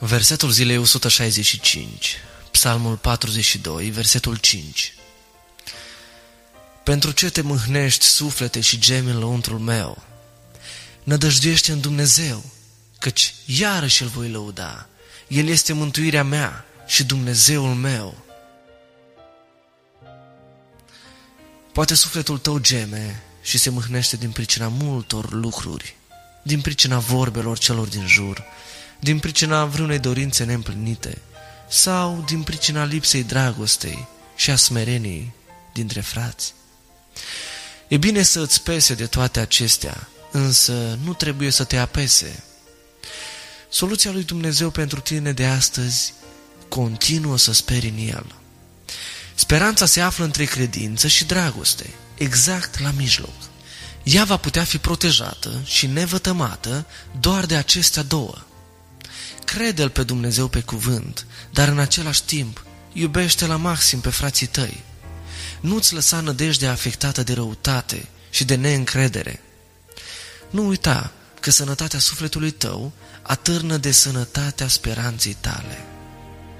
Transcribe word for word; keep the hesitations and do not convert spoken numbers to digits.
Versetul zilei o sută șaizeci și cinci, Psalmul patruzeci și doi, versetul cinci. Pentru ce te mâhnești, suflete, și gemi în lăuntrul meu? Nădăjduiește în Dumnezeu, căci iarăși îl voi lăuda. El este mântuirea mea și Dumnezeul meu. Poate sufletul tău geme și se mâhnește din pricina multor lucruri, din pricina vorbelor celor din jur, din pricina vreunei dorințe neîmplinite sau din pricina lipsei dragostei și a smereniei dintre frați. E bine să îți pese de toate acestea, însă nu trebuie să te apese. Soluția lui Dumnezeu pentru tine de astăzi continuă să speri în El. Speranța se află între credință și dragoste, exact la mijloc. Ea va putea fi protejată și nevătămată doar de acestea două. Crede-L pe Dumnezeu pe cuvânt, dar în același timp iubește la maxim pe frații tăi. Nu-ți lăsa nădejdea afectată de răutate și de neîncredere. Nu uita că sănătatea sufletului tău atârnă de sănătatea speranței tale.